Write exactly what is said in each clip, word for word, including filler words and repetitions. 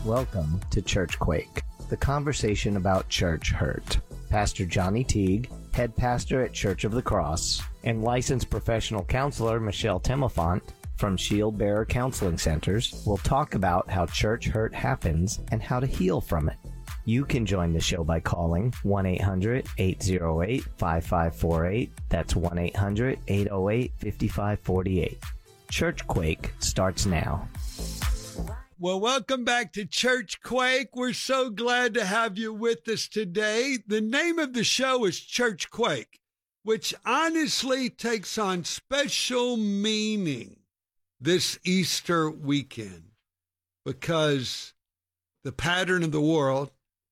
Welcome to Churchquake, the conversation about church hurt. Pastor Johnny Teague, head pastor at Church of the Cross, and licensed professional counselor Michelle Timofont from Shield Bearer Counseling Centers will talk about how church hurt happens and how to heal from it. You can join the show by calling one eight hundred, eight oh eight, five five four eight. That's one eight hundred, eight oh eight, five five four eight. Churchquake starts now. Well, welcome back to Churchquake. We're so glad to have you with us today. The name of the show is Churchquake, which honestly takes on special meaning this Easter weekend because the pattern of the world,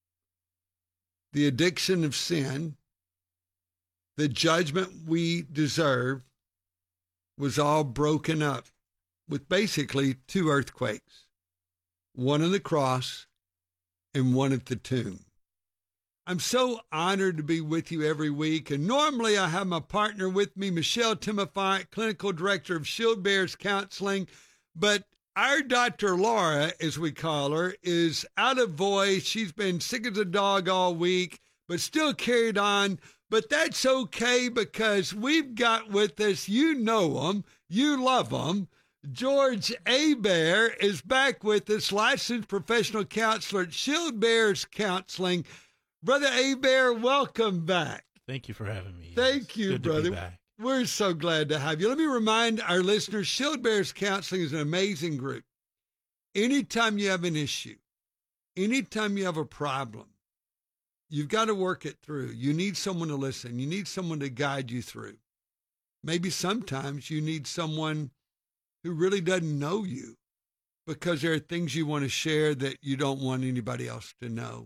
the addiction of sin, the judgment we deserve was all broken up with basically two earthquakes. One on the cross and one at the tomb. I'm so honored to be with you every week. And normally I have my partner with me, Michelle Timofont, clinical director of Shield Bears Counseling. But our Doctor Laura, as we call her, is out of voice. She's been sick as a dog all week, but still carried on. But that's okay because we've got with us, you know them, you love them. George Hebert is back with us, licensed professional counselor at Shield Bears Counseling. Brother Hebert, welcome back. Thank you for having me. Thank It's you, good brother. To be back. We're so glad to have you. Let me remind our listeners, Shield Bears Counseling is an amazing group. Anytime you have an issue, anytime you have a problem, you've got to work it through. You need someone to listen. You need someone to guide you through. Maybe sometimes you need someone who really doesn't know you because there are things you want to share that you don't want anybody else to know.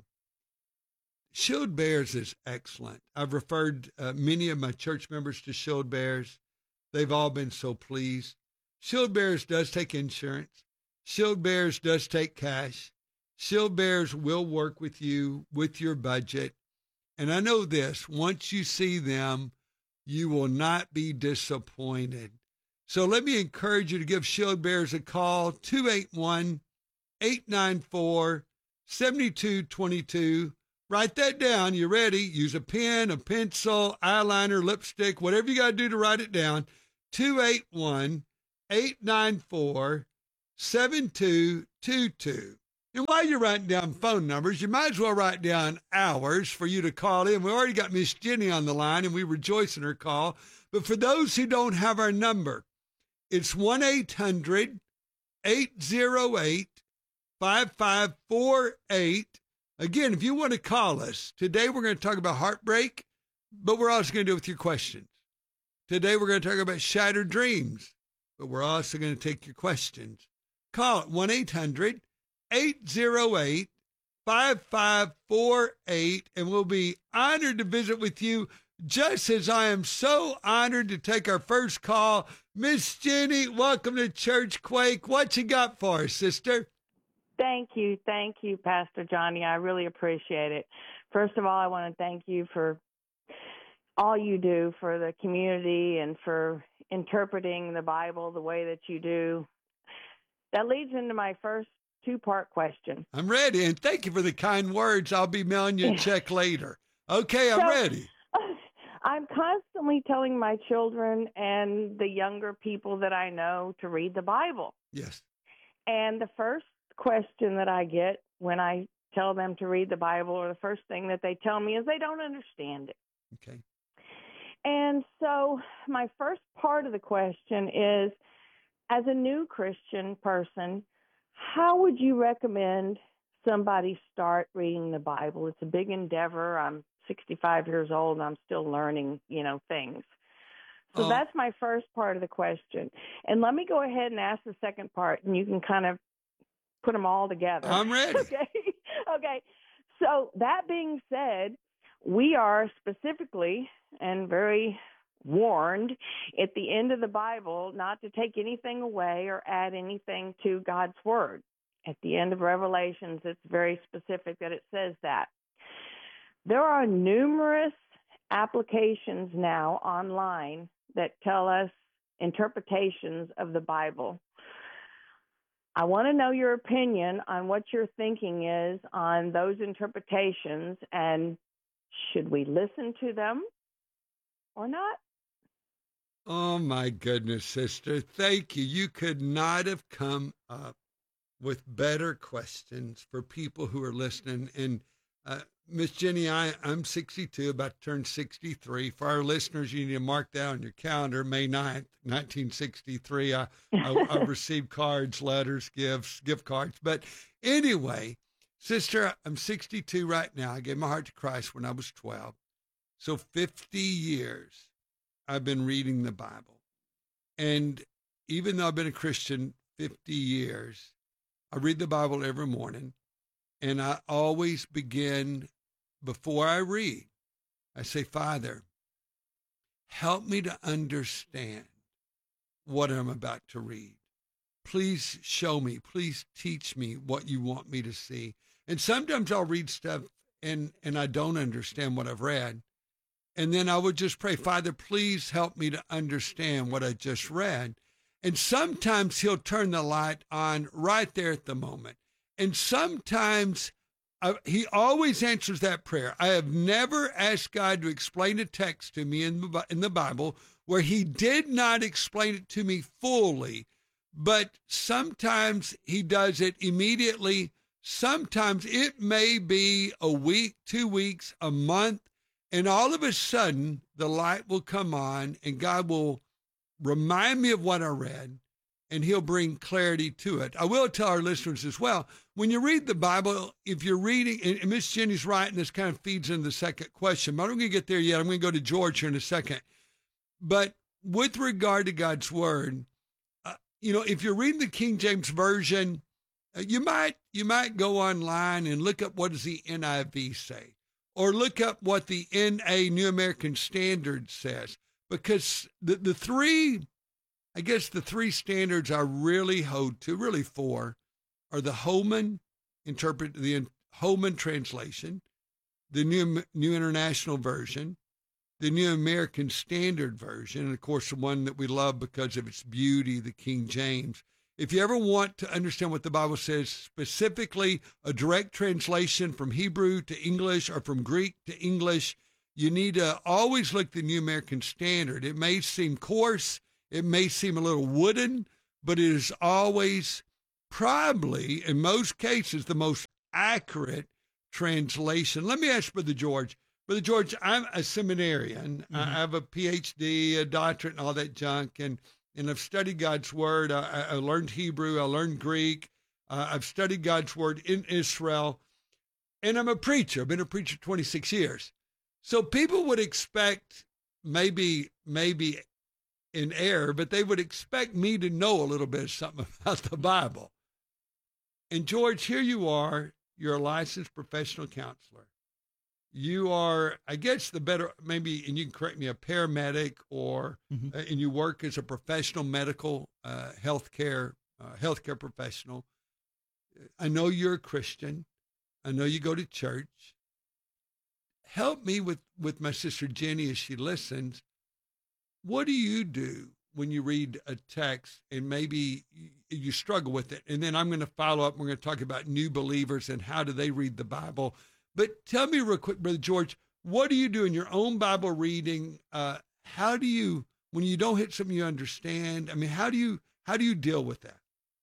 Shield Bears is excellent. I've referred uh, many of my church members to Shield Bears. They've all been so pleased. Shield Bears does take insurance. Shield Bears does take cash. Shield Bears will work with you with your budget. And I know this, once you see them, you will not be disappointed. So let me encourage you to give Shield Bears a call, two eight one, eight nine four, seven two two two. Write that down. You ready? Use a pen, a pencil, eyeliner, lipstick, whatever you got to do to write it down. two eight one, eight nine four, seven two two two. And while you're writing down phone numbers, you might as well write down hours for you to call in. We already got Miss Jenny on the line, and we rejoice in her call. But for those who don't have our number, it's one eight hundred, eight oh eight, five five four eight. Again, if you want to call us, today we're going to talk about heartbreak, but we're also going to do it with your questions. Today we're going to talk about shattered dreams, but we're also going to take your questions. Call it one eight hundred, eight oh eight, five five four eight, and we'll be honored to visit with you, just as I am so honored to take our first call. Miss Jenny, welcome to Churchquake. What you got for us, sister? Thank you. Thank you, Pastor Johnny. I really appreciate it. First of all, I want to thank you for all you do for the community and for interpreting the Bible the way that you do. That leads into my first two-part question. I'm ready, and thank you for the kind words. I'll be mailing you a check later. Okay, I'm so, ready. I'm constantly telling my children and the younger people that I know to read the Bible. Yes. And the first question that I get when I tell them to read the Bible, or the first thing that they tell me, is they don't understand it. Okay. And so my first part of the question is, as a new Christian person, how would you recommend somebody start reading the Bible? It's a big endeavor. I'm sixty-five years old and I'm still learning, you know, things. So oh. that's my first part of the question. And let me go ahead and ask the second part, and you can kind of put them all together. I'm ready. Okay. Okay. So that being said, we are specifically and very warned at the end of the Bible not to take anything away or add anything to God's word. At the end of Revelations, it's very specific that it says that. There are numerous applications now online that tell us interpretations of the Bible. I want to know your opinion on what your thinking is on those interpretations, and should we listen to them or not? Oh, my goodness, sister. Thank you. You could not have come up with better questions for people who are listening. And uh, Miss Jenny, I, I'm sixty-two, about to turn sixty-three. For our listeners, you need to mark that on your calendar, May ninth, nineteen sixty-three. I, I, I received cards, letters, gifts, gift cards. But anyway, sister, I'm sixty-two right now. I gave my heart to Christ when I was twelve. So fifty years I've been reading the Bible. And even though I've been a Christian fifty years, I read the Bible every morning, and I always begin, before I read, I say, Father, help me to understand what I'm about to read. Please show me, please teach me what you want me to see. And sometimes I'll read stuff and, and I don't understand what I've read. And then I would just pray, Father, please help me to understand what I just read. And sometimes he'll turn the light on right there at the moment. And sometimes uh, he always answers that prayer. I have never asked God to explain a text to me in the, in the Bible where he did not explain it to me fully, but sometimes he does it immediately. Sometimes it may be a week, two weeks, a month, and all of a sudden the light will come on and God will remind me of what I read, and he'll bring clarity to it. I will tell our listeners as well, when you read the Bible, if you're reading, and Miss Jenny's right, and this kind of feeds into the second question, but I'm going to get there yet. I'm going to go to George here in a second. But with regard to God's word, uh, you know, if you're reading the King James Version, uh, you might you might go online and look up what does the N I V say, or look up what the N A, New American Standard, says. Because the, the three, I guess the three standards I really hold to, really four, are the Holman interpret the Holman translation, the New New International Version, the New American Standard Version, and of course the one that we love because of its beauty, the King James. If you ever want to understand what the Bible says, specifically a direct translation from Hebrew to English or from Greek to English, you need to always look at the New American Standard. It may seem coarse, it may seem a little wooden, but it is always probably, in most cases, the most accurate translation. Let me ask Brother George. Brother George, I'm a seminarian. Mm-hmm. I have a P H D, a doctorate, and all that junk, and, and I've studied God's Word. I, I learned Hebrew. I learned Greek. Uh, I've studied God's Word in Israel, and I'm a preacher. I've been a preacher twenty-six years. So people would expect, maybe maybe in error, but they would expect me to know a little bit of something about the Bible. And George, here you are, you're a licensed professional counselor. You are, I guess the better, maybe, and you can correct me, a paramedic, or, mm-hmm. uh, and you work as a professional medical uh, healthcare, uh, healthcare professional. I know you're a Christian. I know you go to church. Help me with, with my sister Jenny as she listens. What do you do when you read a text and maybe you, you struggle with it? And then I'm going to follow up. We're going to talk about new believers and how do they read the Bible. But tell me real quick, Brother George, what do you do in your own Bible reading? Uh, how do you, when you don't hit something you understand, I mean, how do you, how do you deal with that?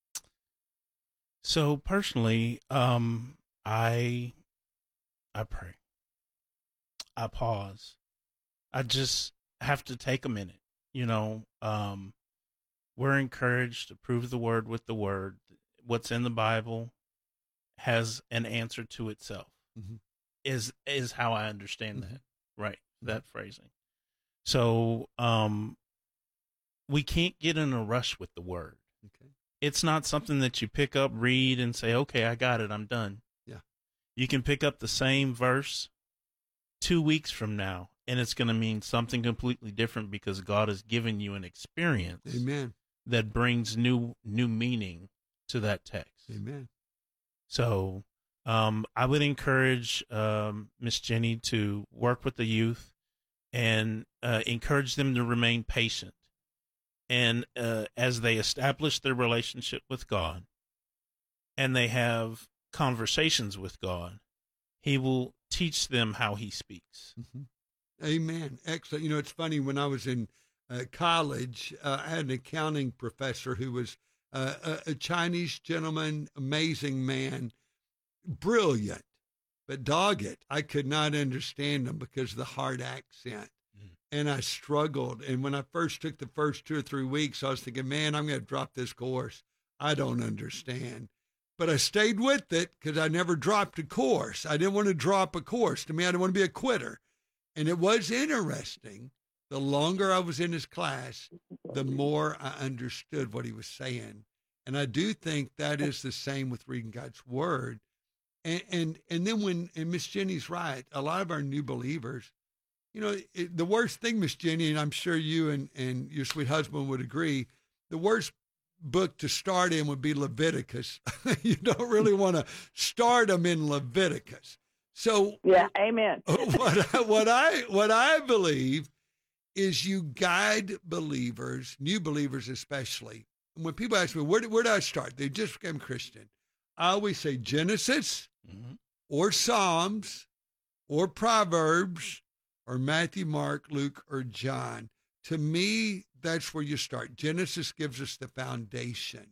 So personally, um, I, I pray. I pause. I just have to take a minute. You know, um, we're encouraged to prove the word with the word. What's in the Bible has an answer to itself, mm-hmm. is is how I understand mm-hmm. that, right, that phrasing. So um, we can't get in a rush with the word. Okay. It's not something that you pick up, read, and say, okay, I got it, I'm done. Yeah. You can pick up the same verse two weeks from now, and it's going to mean something completely different because God has given you an experience Amen. that brings new new meaning to that text. Amen. So um, I would encourage um, Miss Jenny to work with the youth and uh, encourage them to remain patient. And uh, as they establish their relationship with God, and they have conversations with God, he will teach them how he speaks. Mm-hmm. Amen. Excellent. You know, it's funny, when I was in uh, college, uh, I had an accounting professor who was uh, a, a Chinese gentleman, amazing man, brilliant, but dog it, I could not understand him because of the hard accent. Mm. And I struggled. And when I first took the first two or three weeks, I was thinking, man, I'm going to drop this course. I don't understand. But I stayed with it because I never dropped a course. I didn't want to drop a course. To me, I didn't want to be a quitter. And it was interesting. The longer I was in his class, the more I understood what he was saying. And I do think that is the same with reading God's word. And and, and then when, and Miss Jenny's right, a lot of our new believers, you know, it, the worst thing, Miss Jenny, and I'm sure you and, and your sweet husband would agree, the worst book to start in would be Leviticus. You don't really want to start them in Leviticus. So yeah, amen. what I, what I what I believe is you guide believers, new believers especially. When people ask me, where do, where do I start? They just became Christian. I always say Genesis, mm-hmm. or Psalms, or Proverbs, or Matthew, Mark, Luke, or John. To me, that's where you start. Genesis gives us the foundation.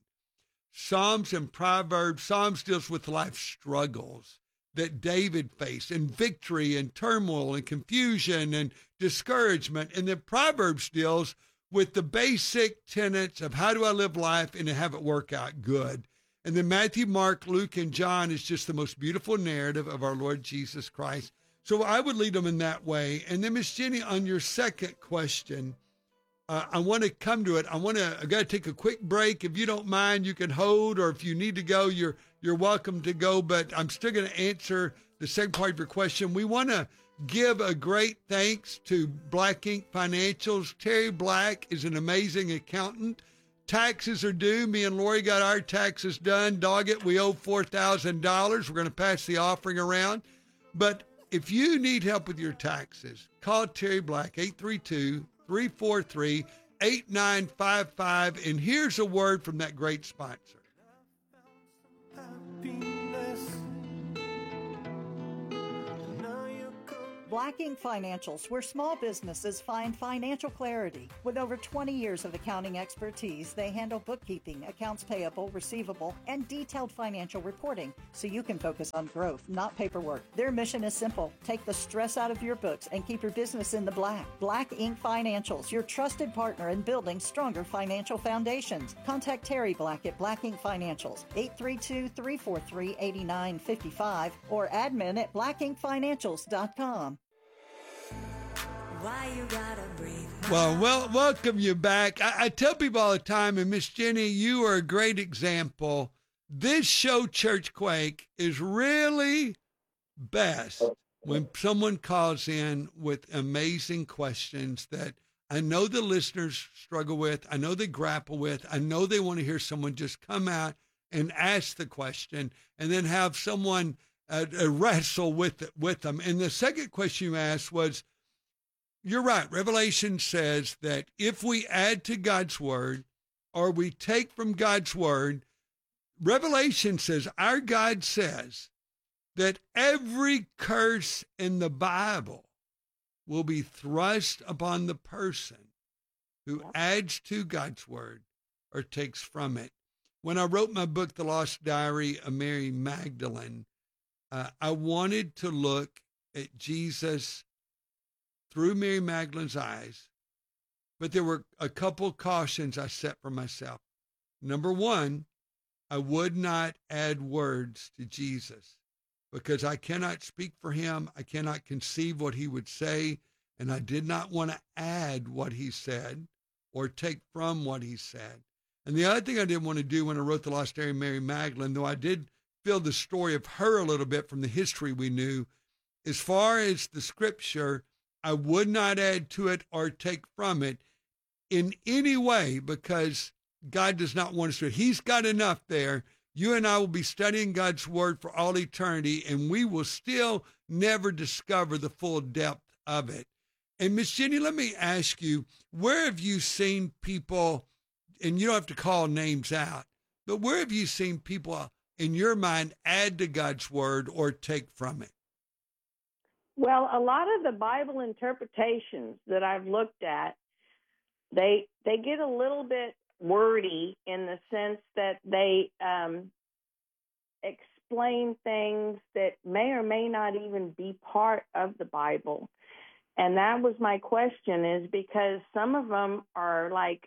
Psalms and Proverbs, Psalms deals with life struggles that David faced, and victory and turmoil and confusion and discouragement. And then Proverbs deals with the basic tenets of how do I live life and have it work out good. And then Matthew, Mark, Luke, and John is just the most beautiful narrative of our Lord Jesus Christ. So I would lead them in that way. And then, Miss Jenny, on your second question, uh, I want to come to it. I want to, I got to take a quick break. If you don't mind, you can hold, or if you need to go, you're you're welcome to go. But I'm still going to answer the second part of your question. We want to give a great thanks to Black Ink Financials. Terry Black is an amazing accountant. Taxes are due. Me and Lori got our taxes done. Dog it, we owe four thousand dollars. We're going to pass the offering around. But if you need help with your taxes, call Terry Black, eight three two, three four three, eight nine five five. And here's a word from that great sponsor. Black Ink Financials, where small businesses find financial clarity. With over twenty years of accounting expertise, they handle bookkeeping, accounts payable, receivable, and detailed financial reporting, so you can focus on growth, not paperwork. Their mission is simple: take the stress out of your books and keep your business in the black. Black Ink Financials, your trusted partner in building stronger financial foundations. Contact Terry Black at Black Ink Financials, eight three two, three four three, eight nine five five, or admin at black ink financials dot com. Why you gotta breathe? Well, well, welcome you back. I, I tell people all the time, and Miss Jenny, you are a great example. This show, Church Quake, is really best when someone calls in with amazing questions that I know the listeners struggle with. I know they grapple with. I know they want to hear someone just come out and ask the question and then have someone uh, uh, wrestle with it, with them. And the second question you asked was, you're right. Revelation says that if we add to God's word or we take from God's word, Revelation says, our God says that every curse in the Bible will be thrust upon the person who adds to God's word or takes from it. When I wrote my book, The Lost Diary of Mary Magdalene, uh, I wanted to look at Jesus through Mary Magdalene's eyes, but there were a couple cautions I set for myself. Number one, I would not add words to Jesus because I cannot speak for him. I cannot conceive what he would say, and I did not want to add what he said or take from what he said. And the other thing I didn't want to do when I wrote The Lost Diary of Mary Magdalene, though I did fill the story of her a little bit from the history we knew, as far as the scripture, I would not add to it or take from it in any way because God does not want us to. He's got enough there. You and I will be studying God's word for all eternity, and we will still never discover the full depth of it. And Miss Jenny, let me ask you, where have you seen people, and you don't have to call names out, but where have you seen people in your mind, add to God's word or take from it? Well, a lot of the Bible interpretations that I've looked at, they they get a little bit wordy in the sense that they um, explain things that may or may not even be part of the Bible. And that was my question, is because some of them are like,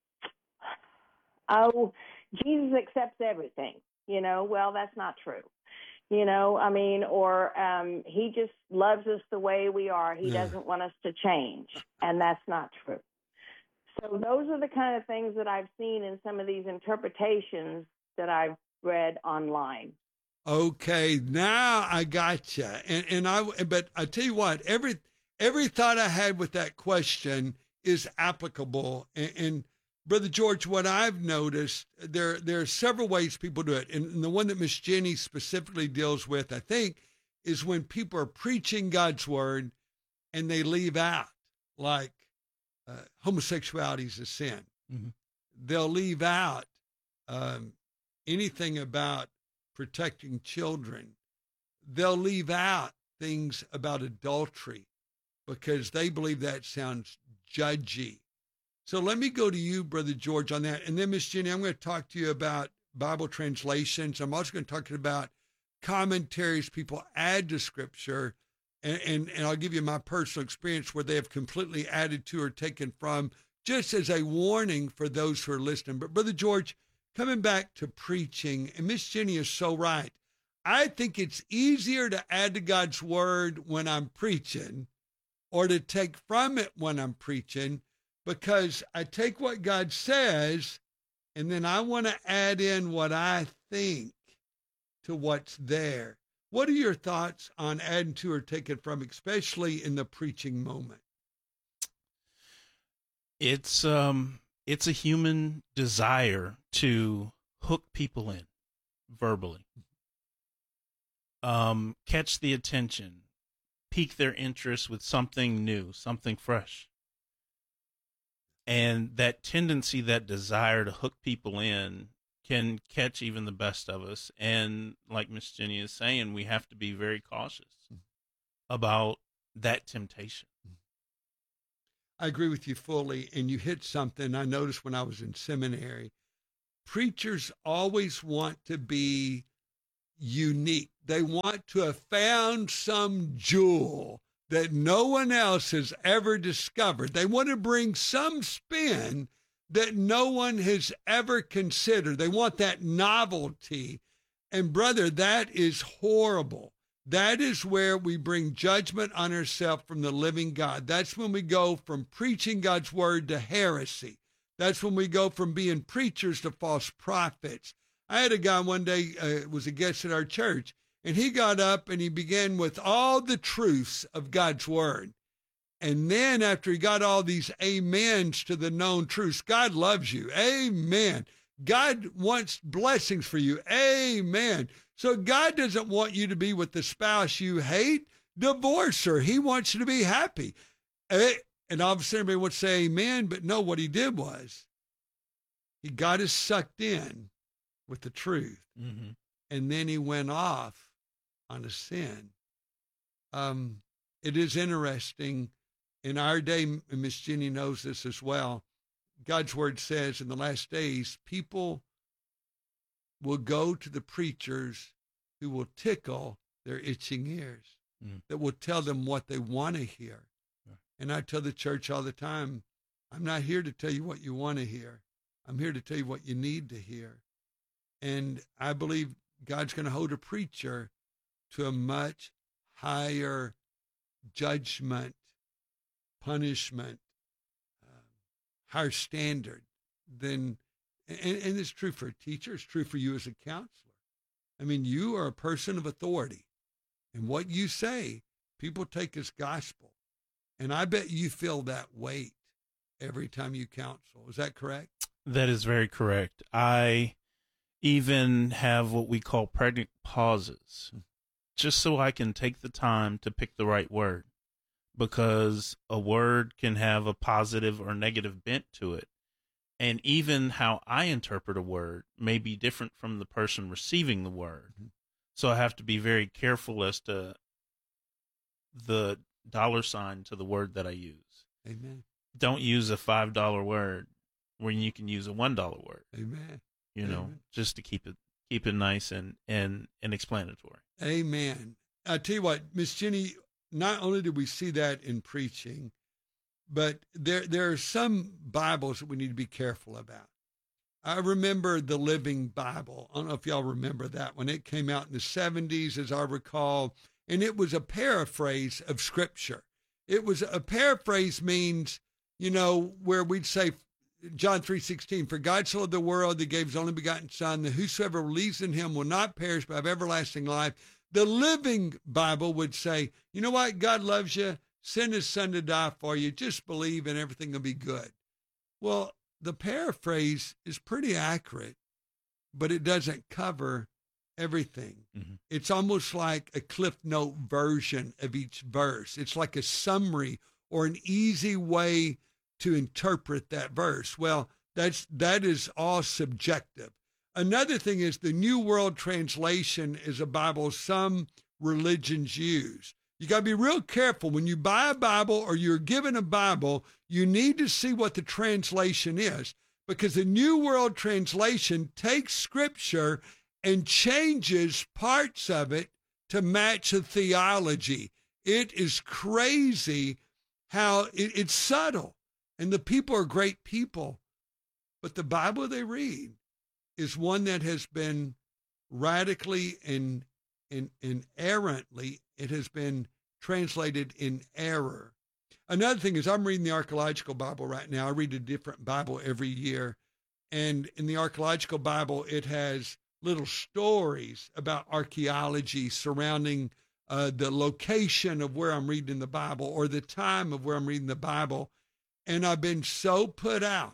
oh, Jesus accepts everything. You know, well, that's not true. You know, I mean, or um, he just loves us the way we are. He Yeah. doesn't want us to change. And that's not true. So those are the kind of things that I've seen in some of these interpretations that I've read online. Okay, now I got you. And and I but I tell you what, every every thought I had with that question is applicable. And, and Brother George, what I've noticed, there there are several ways people do it, and, and the one that Miss Jenny specifically deals with, I think, is when people are preaching God's word and they leave out, like uh, homosexuality is a sin. Mm-hmm. They'll leave out um, anything about protecting children. They'll leave out things about adultery because they believe that sounds judgy. So let me go to you, Brother George, on that. And then, Miss Jenny, I'm going to talk to you about Bible translations. I'm also going to talk to you about commentaries people add to Scripture. And, and, and I'll give you my personal experience where they have completely added to or taken from, just as a warning for those who are listening. But, Brother George, coming back to preaching, and Miss Jenny is so right. I think it's easier to add to God's word when I'm preaching or to take from it when I'm preaching, because I take what God says and then I want to add in what I think to what's there. What are your thoughts on adding to or taking from, especially in the preaching moment? It's um it's a human desire to hook people in verbally, um, catch the attention, pique their interest with something new, something fresh. And that tendency, that desire to hook people in can catch even the best of us. And like Miss Jenny is saying, we have to be very cautious about that temptation. I agree with you fully, and you hit something I noticed when I was in seminary. Preachers always want to be unique. They want to have found some jewel that no one else has ever discovered. They want to bring some spin that no one has ever considered. They want that novelty. And brother, that is horrible. That is where we bring judgment on ourselves from the living God. That's when we go from preaching God's word to heresy. That's when we go from being preachers to false prophets. I had a guy one day, uh, was a guest at our church, and he got up and he began with all the truths of God's word. And then after he got all these amens to the known truths, God loves you. Amen. God wants blessings for you. Amen. So God doesn't want you to be with the spouse you hate. Divorce her. He wants you to be happy. And obviously everybody would say amen, but no, what he did was he got us sucked in with the truth. Mm-hmm. And then he went off on a sin. Um, it is interesting. In our day, and Miss Jenny knows this as well, God's word says in the last days, people will go to the preachers who will tickle their itching ears, mm. that will tell them what they want to hear. Yeah. And I tell the church all the time, I'm not here to tell you what you want to hear. I'm here to tell you what you need to hear. And I believe God's going to hold a preacher to a much higher judgment, punishment, uh, higher standard than, and, and it's true for a teacher, it's true for you as a counselor. I mean, you are a person of authority, and what you say, people take as gospel. And I bet you feel that weight every time you counsel. Is that correct? That is very correct. I even have what we call pregnant pauses, just so I can take the time to pick the right word, because a word can have a positive or negative bent to it. and even how I interpret a word may be different from the person receiving the word. Mm-hmm. So I have to be very careful as to the dollar sign to the word that I use. Amen. Don't use a five dollar word when you can use a one dollar word. Amen. You know, Amen. just to keep it keep it nice and and, and explanatory. Amen. I tell you what, Miss Jenny, not only do we see that in preaching, but there there are some Bibles that we need to be careful about. I remember the Living Bible. I don't know if y'all remember that when it came out in the seventies, as I recall, and it was a paraphrase of Scripture. It was a paraphrase means, you know, where we'd say, John three sixteen, for God so loved the world that gave his only begotten Son, that whosoever believes in him will not perish but have everlasting life. The Living Bible would say, you know what? God loves you. Send his Son to die for you. Just believe and everything will be good. Well, the paraphrase is pretty accurate, but it doesn't cover everything. Mm-hmm. It's almost like a Cliff Note version of each verse. It's like a summary or an easy way to interpret that verse. Well, that's that is all subjective. Another thing is the New World Translation is a Bible some religions use. You got to be real careful when you buy a Bible or you're given a Bible. You need to see what the translation is, because the New World Translation takes Scripture and changes parts of it to match a theology. It is crazy how it, it's subtle. And the people are great people, but the Bible they read is one that has been radically and, and, and errantly, it has been translated in error. Another thing is I'm reading the Archaeological Bible right now. I read a different Bible every year. And in the Archaeological Bible, it has little stories about archaeology surrounding uh, the location of where I'm reading the Bible or the time of where I'm reading the Bible. And I've been so put out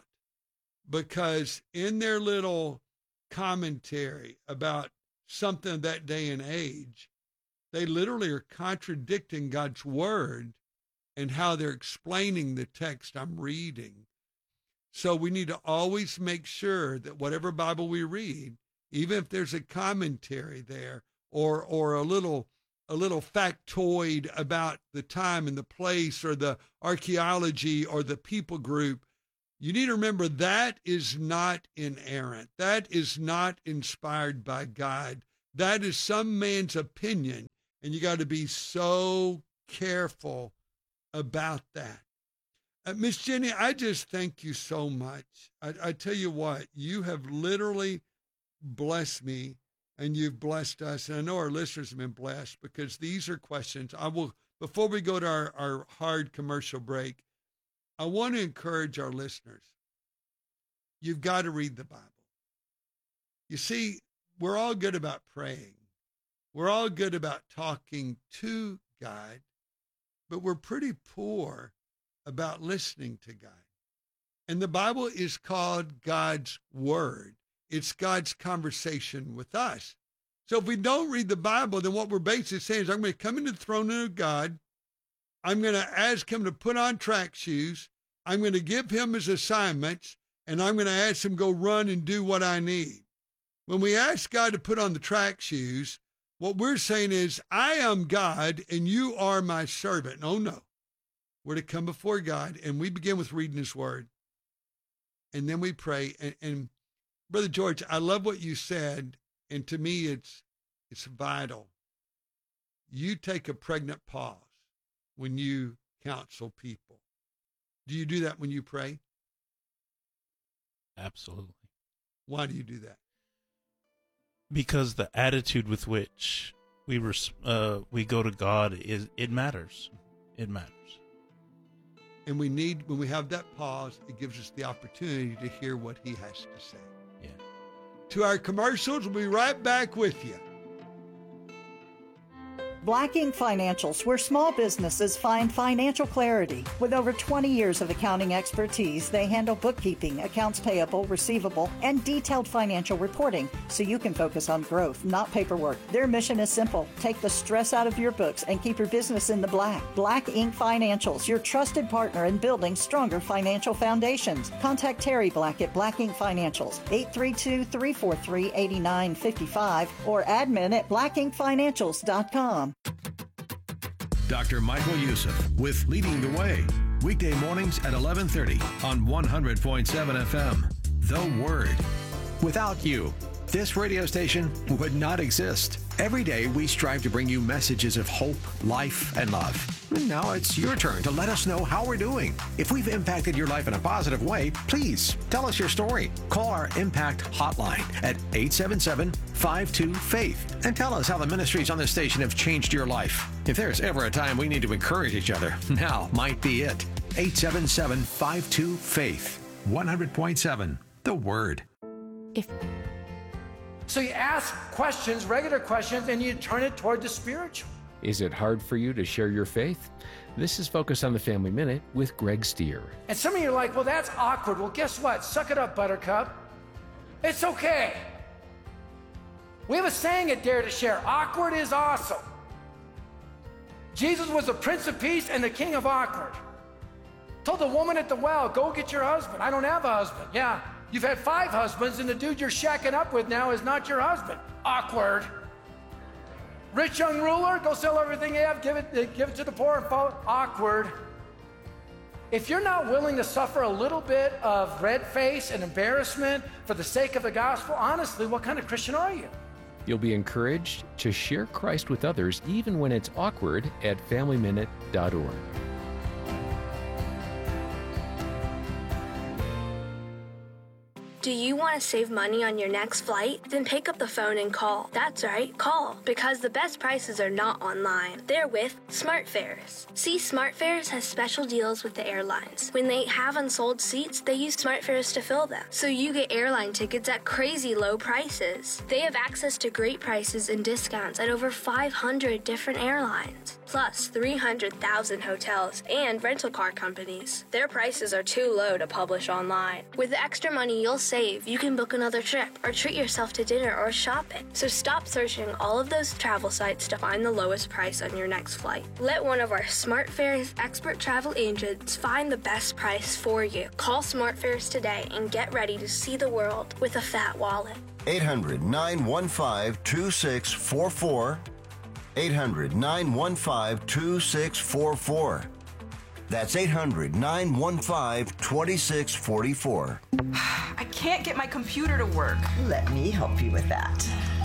because in their little commentary about something of that day and age, they literally are contradicting God's word and how they're explaining the text I'm reading. So we need to always make sure that whatever Bible we read, even if there's a commentary there or or a little a little factoid about the time and the place or the archaeology or the people group, you need to remember that is not inerrant. That is not inspired by God. That is some man's opinion, and you got to be so careful about that. Uh, Miss Jenny, I just thank you so much. I, I tell you what, you have literally blessed me. And you've blessed us. And I know our listeners have been blessed because these are questions. I will, before we go to our, our hard commercial break, I want to encourage our listeners. You've got to read the Bible. You see, we're all good about praying. We're all good about talking to God, but we're pretty poor about listening to God. And the Bible is called God's Word. It's God's conversation with us. So if we don't read the Bible, then what we're basically saying is I'm going to come into the throne room of God. I'm going to ask him to put on track shoes. I'm going to give him his assignments, and I'm going to ask him to go run and do what I need. When we ask God to put on the track shoes, what we're saying is, I am God, and you are my servant. No, no. We're to come before God, and we begin with reading his word. And then we pray, and, and Brother George, I love what you said, and to me it's it's vital. You take a pregnant pause when you counsel people. Do you do that when you pray? Absolutely. Why do you do that? Because the attitude with which we res- uh, we go to God is it matters. It matters. And we need, when we have that pause, it gives us the opportunity to hear what he has to say. Yeah. To our commercials, we'll be right back with you. Black Ink Financials, where small businesses find financial clarity. With over twenty years of accounting expertise, they handle bookkeeping, accounts payable, receivable, and detailed financial reporting so you can focus on growth, not paperwork. Their mission is simple. Take the stress out of your books and keep your business in the black. Black Ink Financials, your trusted partner in building stronger financial foundations. Contact Terry Black at Black Ink Financials, eight three two, three four three, eight nine five five or admin at black ink financials dot com. Doctor Michael Youssef with Leading the Way. Weekday mornings at eleven thirty on one hundred point seven F M. The Word. Without you, this radio station would not exist. Every day we strive to bring you messages of hope, life, and love. And now it's your turn to let us know how we're doing. If we've impacted your life in a positive way, please tell us your story. Call our Impact Hotline at eight seven seven, five two, FAITH and tell us how the ministries on this station have changed your life. If there's ever a time we need to encourage each other, now might be it. eight seven seven, five two, FAITH. one hundred point seven, The Word. If So you ask questions, regular questions, and you turn it toward the spiritual. Is it hard for you to share your faith? This is Focus on the Family Minute with Greg Stier. And some of you are like, well, that's awkward. Well, guess what? Suck it up, Buttercup. It's okay. We have a saying at Dare to Share, awkward is awesome. Jesus was the Prince of Peace and the King of Awkward. Told the woman at the well, go get your husband. I don't have a husband. Yeah. You've had five husbands, and the dude you're shacking up with now is not your husband. Awkward. Rich young ruler, go sell everything you have, give it, give it to the poor and follow. Awkward. If you're not willing to suffer a little bit of red face and embarrassment for the sake of the gospel, honestly, what kind of Christian are you? You'll be encouraged to share Christ with others even when it's awkward at family minute dot org. Do you want to save money on your next flight? Then pick up the phone and call. That's right, call. Because the best prices are not online. They're with SmartFares. See, SmartFares has special deals with the airlines. When they have unsold seats, they use SmartFares to fill them. So you get airline tickets at crazy low prices. They have access to great prices and discounts at over five hundred different airlines. Plus three hundred thousand hotels and rental car companies. Their prices are too low to publish online. With the extra money you'll save, you can book another trip or treat yourself to dinner or shopping. So stop searching all of those travel sites to find the lowest price on your next flight. Let one of our SmartFares expert travel agents find the best price for you. Call SmartFares today and get ready to see the world with a fat wallet. eight hundred, nine one five, two six four four. eight hundred, nine one five, two six four four. That's eight hundred, nine one five, two six four four. I can't get my computer to work. Let me help you with that.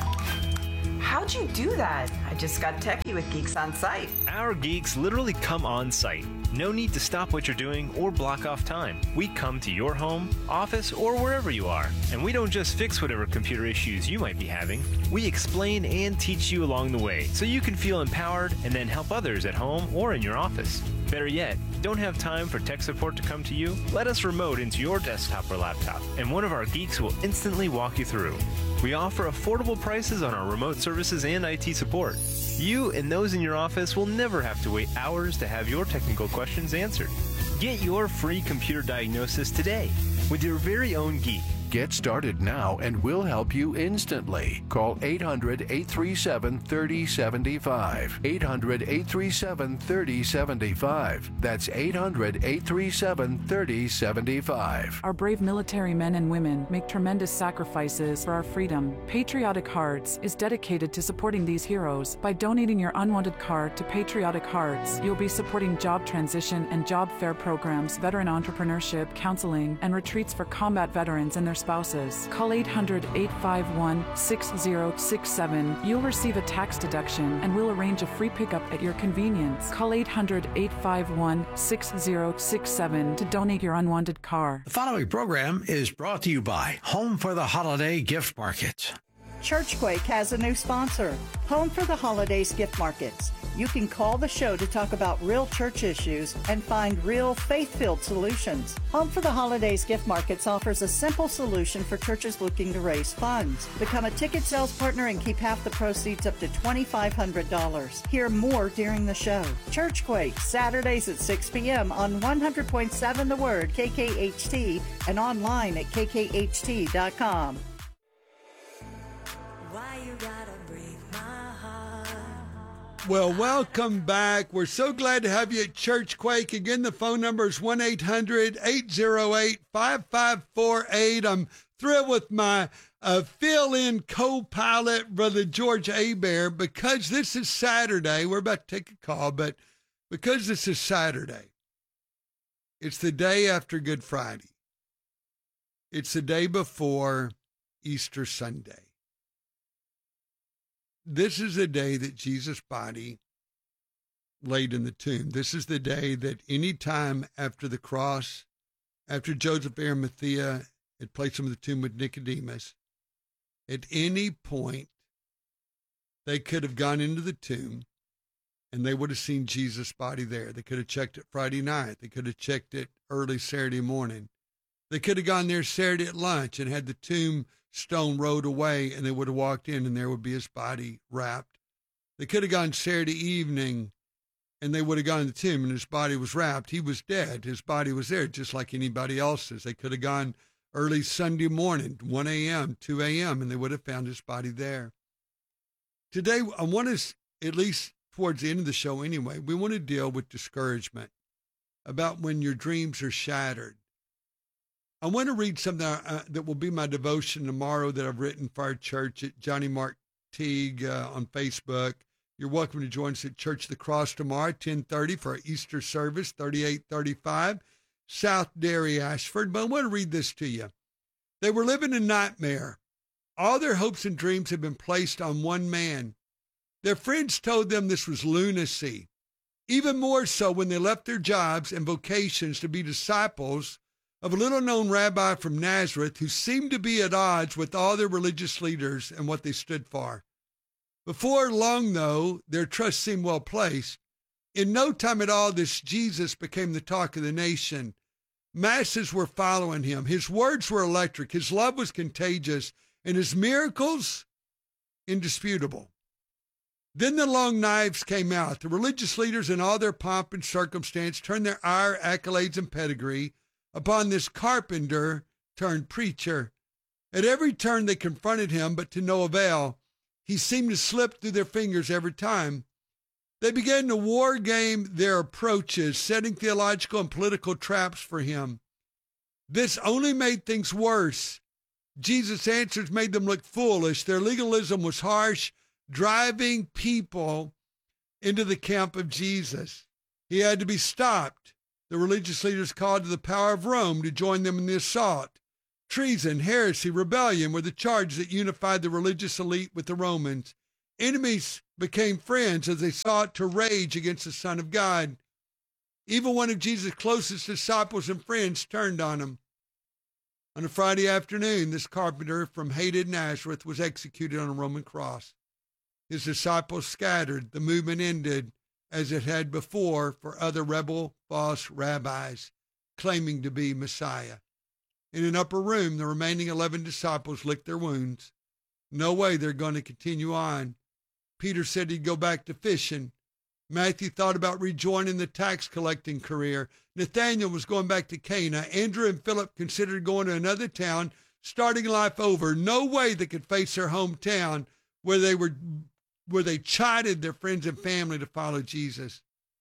How'd you do that? I just got techie with Geeks on Site. Our geeks literally come on site. No need to stop what you're doing or block off time. We come to your home, office, or wherever you are. And we don't just fix whatever computer issues you might be having. We explain and teach you along the way so you can feel empowered and then help others at home or in your office. Better yet, don't have time for tech support to come to you? Let us remote into your desktop or laptop, and one of our geeks will instantly walk you through. We offer affordable prices on our remote services and I T support. You and those in your office will never have to wait hours to have your technical questions answered. Get your free computer diagnosis today with your very own geek. Get started now and we'll help you instantly. Call eight hundred, eight three seven, three oh seven five. eight hundred, eight three seven, three oh seven five. That's eight hundred, eight three seven, three oh seven five. Our brave military men and women make tremendous sacrifices for our freedom. Patriotic Hearts is dedicated to supporting these heroes. By donating your unwanted card to Patriotic Hearts, you'll be supporting job transition and job fair programs, veteran entrepreneurship, counseling, and retreats for combat veterans and their spouses. Call eight hundred, eight five one, six oh six seven. You'll receive a tax deduction and we'll arrange a free pickup at your convenience. Call eight hundred, eight five one, six oh six seven to donate your unwanted car. The following program is brought to you by Home for the Holiday Gift Market. Churchquake has a new sponsor, Home for the Holidays Gift Markets. You can call the show to talk about real church issues and find real faith-filled solutions. Home for the Holidays Gift Markets offers a simple solution for churches looking to raise funds. Become a ticket sales partner and keep half the proceeds up to two thousand five hundred dollars. Hear more during the show. Churchquake, Saturdays at six p.m. on one hundred point seven The Word, K K H T, and online at K K H T dot com. Why you gotta break my heart? Well, welcome back. We're so glad to have you at Churchquake. Again, the phone number is one eight hundred eight oh eight five five four eight. I'm thrilled with my uh, fill-in co-pilot, Brother George Hebert, because this is Saturday. We're about to take a call, but because this is Saturday, it's the day after Good Friday. It's the day before Easter Sunday. This is the day that Jesus' body laid in the tomb. This is the day that any time after the cross, after Joseph Arimathea had placed him in the tomb with Nicodemus, at any point they could have gone into the tomb and they would have seen Jesus' body there. They could have checked it Friday night. They could have checked it early Saturday morning. They could have gone there Saturday at lunch and had the tomb stone rolled away, and they would have walked in, and there would be his body wrapped. They could have gone Saturday evening, and they would have gone to the tomb, and his body was wrapped. He was dead. His body was there, just like anybody else's. They could have gone early Sunday morning, one a.m., two a.m., and they would have found his body there. Today, I want us, at least towards the end of the show anyway, we want to deal with discouragement, about when your dreams are shattered. I want to read something uh, that will be my devotion tomorrow that I've written for our church at Johnny Mark Teague uh, on Facebook. You're welcome to join us at Church of the Cross tomorrow, ten thirty for our Easter service, thirty-eight thirty-five South Dairy, Ashford. But I want to read this to you. They were living in nightmare. All their hopes and dreams had been placed on one man. Their friends told them this was lunacy. Even more so when they left their jobs and vocations to be disciples of a little-known rabbi from Nazareth who seemed to be at odds with all their religious leaders and what they stood for. Before long, though, their trust seemed well placed. In no time at all, this Jesus became the talk of the nation. Masses were following him. His words were electric. His love was contagious, and his miracles indisputable. Then the long knives came out. The religious leaders, in all their pomp and circumstance, turned their ire, accolades, and pedigree upon this carpenter turned preacher. At every turn they confronted him, but to no avail. He seemed to slip through their fingers every time. They began to war game their approaches, setting theological and political traps for him. This only made things worse. Jesus' answers made them look foolish. Their legalism was harsh, driving people into the camp of Jesus. He had to be stopped. The religious leaders called to the power of Rome to join them in the assault. Treason, heresy, rebellion were the charges that unified the religious elite with the Romans. Enemies became friends as they sought to rage against the Son of God. Even one of Jesus' closest disciples and friends turned on him. On a Friday afternoon, this carpenter from hated Nazareth was executed on a Roman cross. His disciples scattered. The movement ended, as it had before for other rebel false rabbis claiming to be Messiah. In an upper room, the remaining eleven disciples licked their wounds. No way they're going to continue on. Peter said he'd go back to fishing. Matthew thought about rejoining the tax collecting career. Nathaniel was going back to Cana. Andrew and Philip considered going to another town, starting life over. No way they could face their hometown where they were where they chided their friends and family to follow Jesus.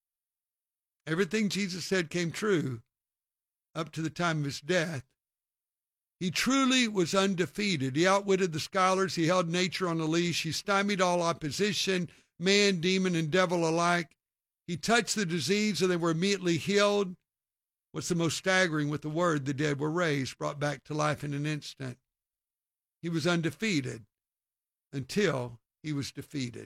Everything Jesus said came true up to the time of his death. He truly was undefeated. He outwitted the scholars. He held nature on a leash. He stymied all opposition, man, demon, and devil alike. He touched the disease and they were immediately healed. What's the most staggering with the word? The dead were raised, brought back to life in an instant. He was undefeated until he was defeated.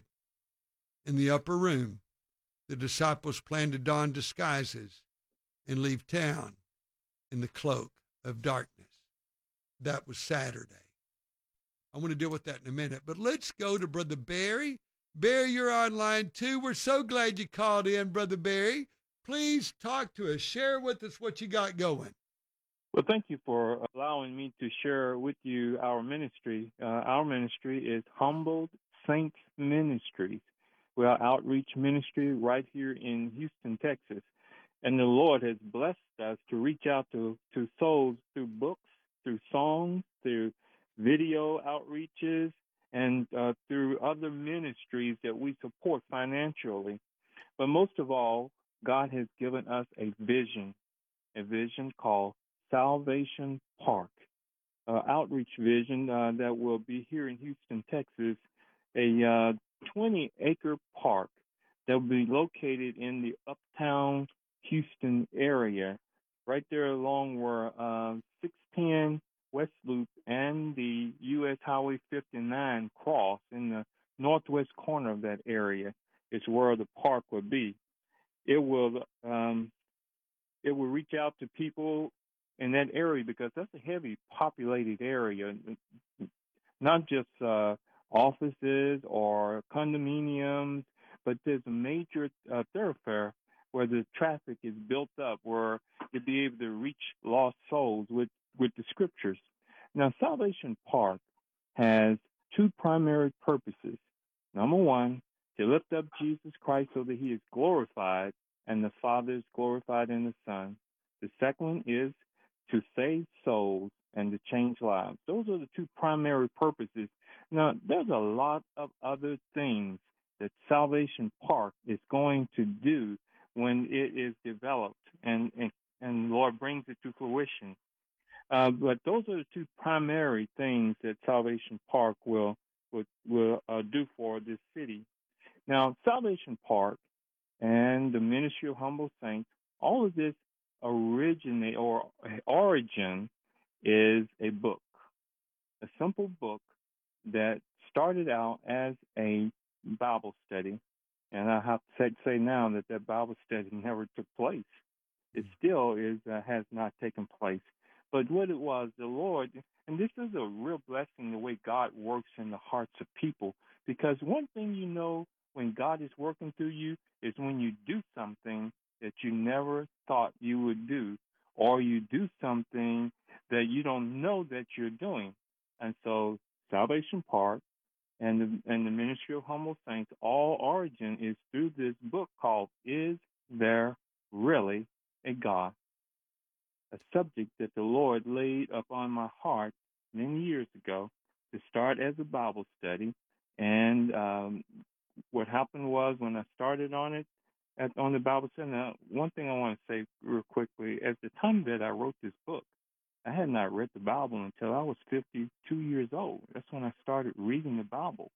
In the upper room, the disciples planned to don disguises and leave town in the cloak of darkness. That was Saturday. I want to deal with that in a minute. But let's go to Brother Barry. Barry, you're online too. We're so glad you called in, Brother Barry. Please talk to us. Share with us what you got going. Well, thank you for allowing me to share with you our ministry. Uh, our ministry is Humbled Saints Ministries. We are outreach ministry right here in Houston, Texas. And the Lord has blessed us to reach out to, to souls through books, through songs, through video outreaches, and uh, through other ministries that we support financially. But most of all, God has given us a vision, a vision called Salvation Park, uh, outreach vision uh, that will be here in Houston, Texas, a uh, twenty-acre park that will be located in the uptown Houston area, right there along where uh, six ten West Loop and the U S Highway fifty-nine cross in the northwest corner of that area is where the park will be. It will um, it will reach out to people in that area because that's a heavy populated area, not just uh, offices or condominiums, but there's a major uh, thoroughfare where the traffic is built up, where you'll be able to reach lost souls with, with the scriptures. Now, Salvation Park has two primary purposes. Number one, to lift up Jesus Christ so that he is glorified and the Father is glorified in the Son. The second one is to save souls and to change lives. Those are the two primary purposes. Now, there's a lot of other things that Salvation Park is going to do when it is developed and, and, and the Lord brings it to fruition. Uh, but those are the two primary things that Salvation Park will will, will uh, do for this city. Now, Salvation Park and the Ministry of Humble Saints, all of this originate or origin is a book, a simple book that started out as a Bible study. And I have to say now that that Bible study never took place. It still is uh, has not taken place. But what it was, the Lord, and this is a real blessing, the way God works in the hearts of people. Because one thing you know when God is working through you is when you do something that you never thought you would do, or you do something that you don't know that you're doing. And so Salvation Park and the, and the Ministry of Humble Saints, all origin is through this book called Is There Really a God? A subject that the Lord laid upon my heart many years ago to start as a Bible study. And um, what happened was when I started on it, at, on the Bible study, now, one thing I want to say real quickly, at the time that I wrote this book, I had not read the Bible until I was fifty-two years old. That's when I started reading the Bible.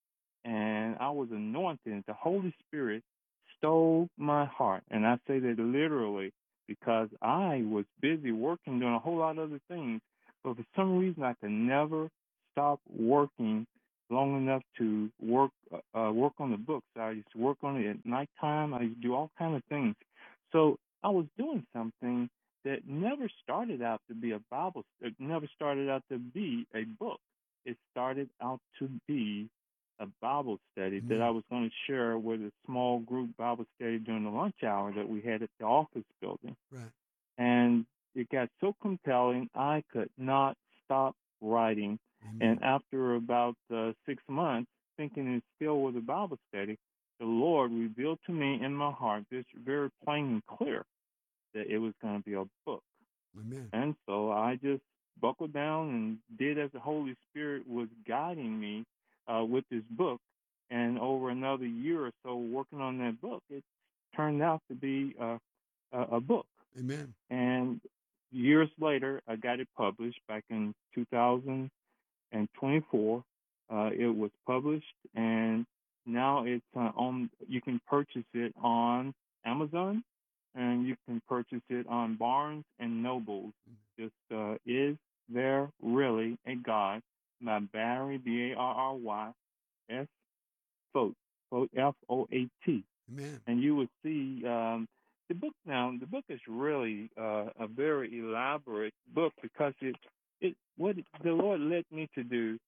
And I was anointed. The Holy Spirit stole my heart. And I say that literally because I was busy working, doing a whole lot of other things. But for some reason, I could never stop working long enough to work uh, work on the books. I used to work on it at nighttime. I used to do all kinds of things. So I was doing something that never started out to be a Bible, it never started out to be a book. It started out to be a Bible study mm-hmm. that I was going to share with a small group Bible study during the lunch hour that we had at the office building. Right. And it got so compelling, I could not stop writing. Mm-hmm. And after about uh, six months, thinking it still was a Bible study, the Lord revealed to me in my heart, this very plain and clear, that it was going to be a book. Amen. And so I just buckled down and did as the Holy Spirit was guiding me uh, with this book. And over another year or so working on that book, it turned out to be uh, a, a book. Amen. And years later, I got it published back in two thousand twenty-four. Uh, it was published, and now it's uh, on. You can purchase it on Amazon, and you can purchase it on Barnes and Noble. Just uh, Is There Really a God? By Barry, B A R R Y, S, Foat, F O A T. Amen. And you will see um, the book now. The book is really uh, a very elaborate book because it, it what it, the Lord led me to do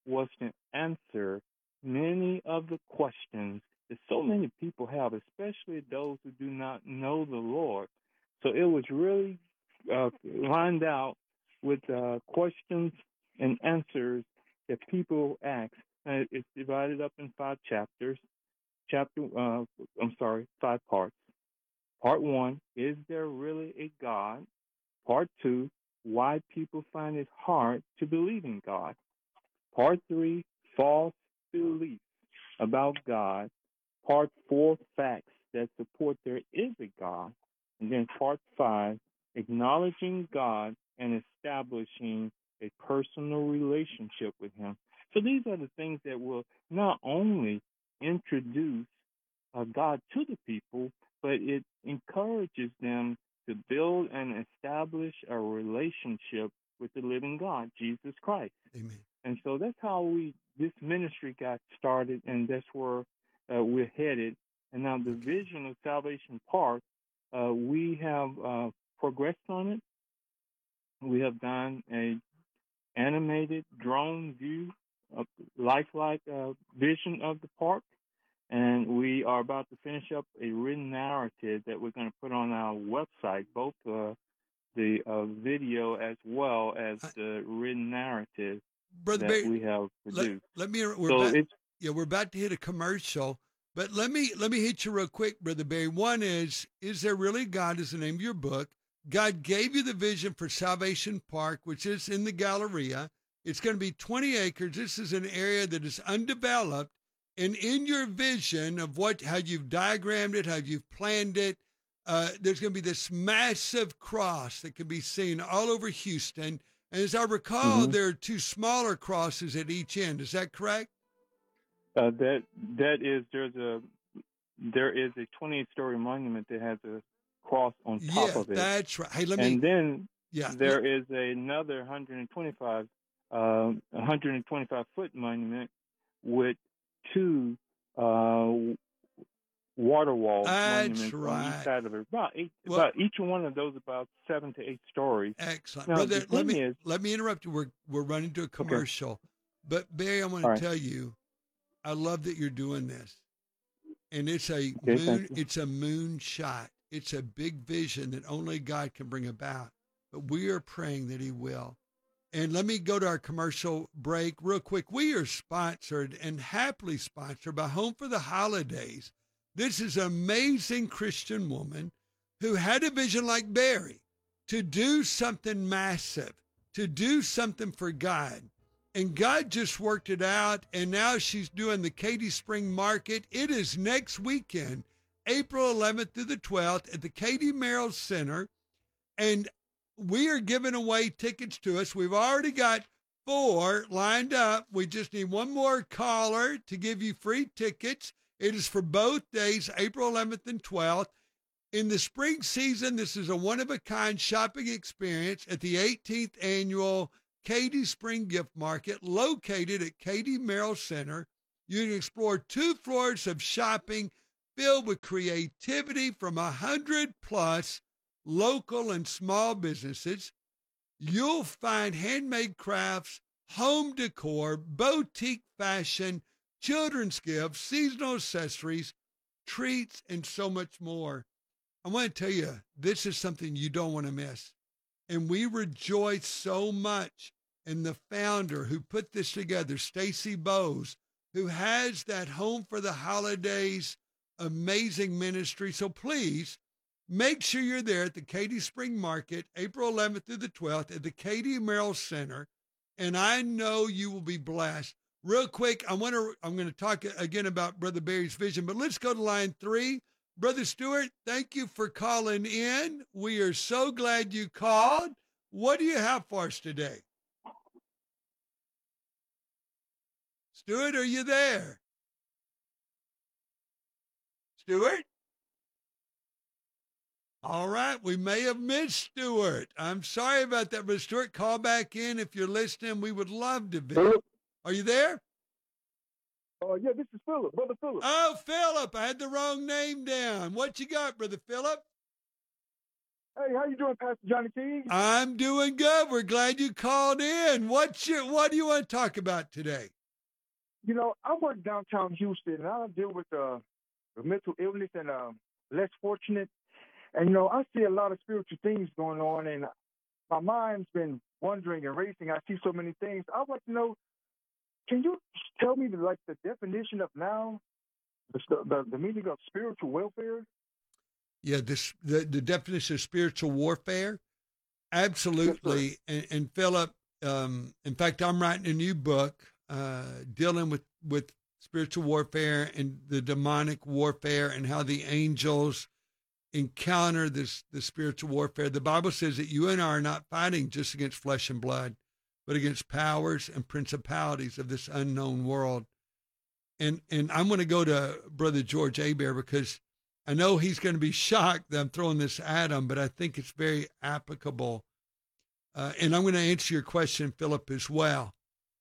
was to answer many of the questions that so many people have, especially those who do not know the Lord. So it was really uh, lined out with uh, questions and answers that people ask. And it's divided up in five chapters. Chapter, uh, I'm sorry, five parts. Part one, is there really a God? Part two, why people find it hard to believe in God. Part three, false beliefs about God. Part four, facts that support there is a God. And then part five, acknowledging God and establishing a personal relationship with him. So these are the things that will not only introduce uh, God to the people, but it encourages them to build and establish a relationship with the living God, Jesus Christ. Amen. And so that's how we this ministry got started, and that's where uh, we're headed. And now the vision of Salvation Park, uh, we have uh, progressed on it. We have done a animated drone view, of lifelike uh, vision of the park. And we are about to finish up a written narrative that we're going to put on our website, both uh, the uh, video as well as the written narrative Brother that Barry, we have produced. Let, let me. We're so about, it's, yeah, we're about to hit a commercial, but let me let me hit you real quick, Brother Barry. One is, is there really God? Is the name of your book. God gave you the vision for Salvation Park, which is in the Galleria. It's going to be twenty acres. This is an area that is undeveloped. And in your vision of what, how you've diagrammed it, how you've planned it, uh, there's going to be this massive cross that can be seen all over Houston. And as I recall, mm-hmm. there are two smaller crosses at each end. Is that correct? Uh, that that is there's a there is a twenty-eight story monument that has a cross on top yeah, of it. That's right. Hey, let me. And then yeah, there is another one hundred twenty-five uh, one hundred twenty-five foot monument with two uh, water wall That's monuments right. on each side of it. About, eight, well, about each one of those about seven to eight stories. Excellent. Now, Brother, let me is, let me interrupt you. We're we're running to a commercial. Okay. But Barry, I want All to right. tell you, I love that you're doing this. And it's a okay, moon it's a moon shot. It's a big vision that only God can bring about. But we are praying that he will. And let me go to our commercial break real quick. We are sponsored and happily sponsored by Home for the Holidays. This is an amazing Christian woman who had a vision like Barry to do something massive, to do something for God. And God just worked it out, and now she's doing the Katy Spring Market. It is next weekend, April eleventh through the twelfth at the Katy Merrill Center. And we are giving away tickets to us. We've already got four lined up. We just need one more caller to give you free tickets. It is for both days, April eleventh and twelfth. In the spring season, this is a one-of-a-kind shopping experience at the eighteenth Annual Katy Spring Gift Market located at Katy Merrill Center. You can explore two floors of shopping filled with creativity from one hundred plus local and small businesses. You'll find handmade crafts, home decor, boutique fashion, children's gifts, seasonal accessories, treats, and so much more. I want to tell you, this is something you don't want to miss. And we rejoice so much in the founder who put this together, Stacy Bowes, who has that Home for the Holidays amazing ministry. So please, make sure you're there at the Katy Spring Market, April eleventh through the twelfth at the Katy Merrill Center, and I know you will be blessed. Real quick, I want to, I'm going to talk again about Brother Barry's vision, but let's go to line three. Brother Stewart, thank you for calling in. We are so glad you called. What do you have for us today? Stewart, are you there? Stewart? All right, we may have missed Stewart. I'm sorry about that, but Stewart, call back in if you're listening. We would love to be. Philip? Are you there? Oh, uh, yeah, this is Philip, Brother Philip. Oh, Philip, I had the wrong name down. What you got, Brother Philip? Hey, how you doing, Pastor Johnny King? I'm doing good. We're glad you called in. What's your, what do you want to talk about today? you know, I work downtown Houston, and I deal with uh, mental illness and uh, less fortunate. And, you know, I see a lot of spiritual things going on, and my mind's been wondering and racing. I see so many things. I would like to know, can you tell me, the, like, the definition of now, the, the, the meaning of spiritual welfare? Yeah, this the, the definition of spiritual warfare? Absolutely. Yes, and, and Philip, um, in fact, I'm writing a new book uh, dealing with, with spiritual warfare and the demonic warfare and how the angels encounter this the spiritual warfare. The Bible says that you and I are not fighting just against flesh and blood, but against powers and principalities of this unknown world. And and I'm going to go to Brother George Hebert because I know he's going to be shocked that I'm throwing this at him, but I think it's very applicable. Uh, and I'm going to answer your question, Philip, as well.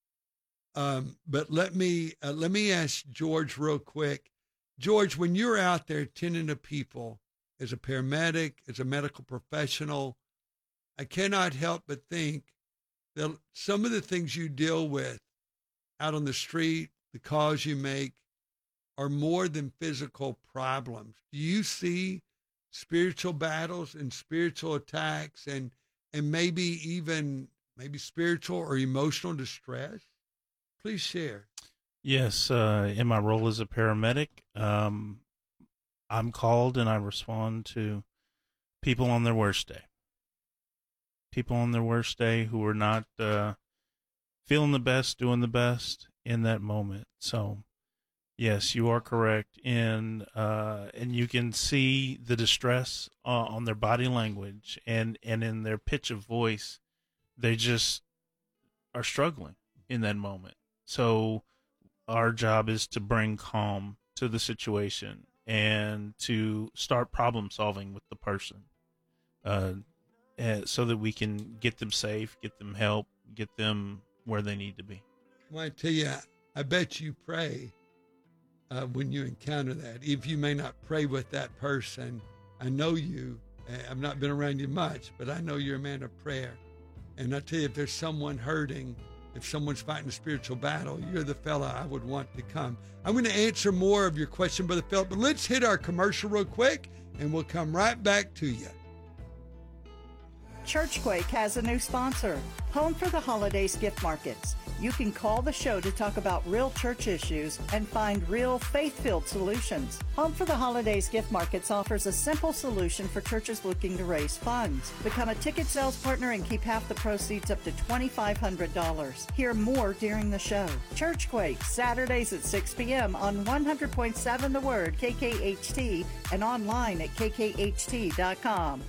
Um, but let me uh, let me ask George real quick. George, when you're out there tending to people, as a paramedic, as a medical professional, I cannot help but think that some of the things you deal with out on the street, the calls you make, are more than physical problems. Do you see spiritual battles and spiritual attacks and and maybe even maybe spiritual or emotional distress? Please share. Yes, uh, in my role as a paramedic, um, I'm called and I respond to people on their worst day. People on their worst day who are not uh, feeling the best, doing the best in that moment. So, yes, you are correct. In, uh, and you can see the distress uh, on their body language and, and in their pitch of voice. They just are struggling in that moment. So our job is to bring calm to the situation and to start problem solving with the person, uh, so that we can get them safe, get them help, get them where they need to be. I want to tell you, I bet you pray uh, when you encounter that. If you may not pray with that person, I know you. I've not been around you much, but I know you're a man of prayer. And I tell you, if there's someone hurting, if someone's fighting a spiritual battle, you're the fella I would want to come. I'm going to answer more of your question, Brother Philip, but let's hit our commercial real quick, and we'll come right back to you. Churchquake has a new sponsor, Home for the Holidays Gift Markets. You can call the show to talk about real church issues and find real faith-filled solutions. Home for the Holidays Gift Markets offers a simple solution for churches looking to raise funds. Become a ticket sales partner and keep half the proceeds up to twenty-five hundred dollars. Hear more during the show. Churchquake, Saturdays at six p.m. on one hundred point seven The Word, K K H T, and online at K K H T dot com.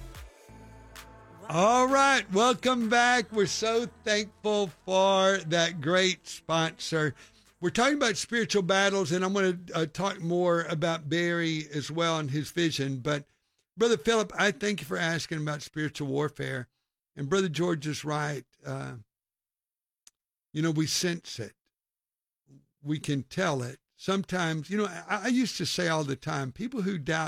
All right, welcome back. We're so thankful for that great sponsor. We're talking about spiritual battles, and I'm going to uh, talk more about Barry as well and his vision. But, Brother Philip, I thank you for asking about spiritual warfare. And Brother George is right. Uh, you know, we sense it. We can tell it. Sometimes, you know, I, I used to say all the time, people who doubt